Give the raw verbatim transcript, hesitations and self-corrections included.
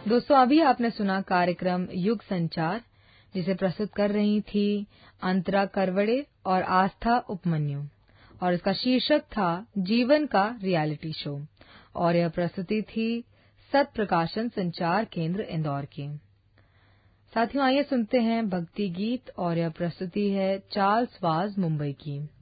दोस्तों, अभी आपने सुना कार्यक्रम युग संचार, जिसे प्रस्तुत कर रही थी अंतरा करवड़े और आस्था उपमन्यु, और इसका शीर्षक था जीवन का रियलिटी शो, और यह प्रस्तुति थी सत प्रकाशन संचार केंद्र इंदौर की। साथियों, आइए सुनते हैं भक्ति गीत, और यह प्रस्तुति है चार्ल्स वाज मुंबई की।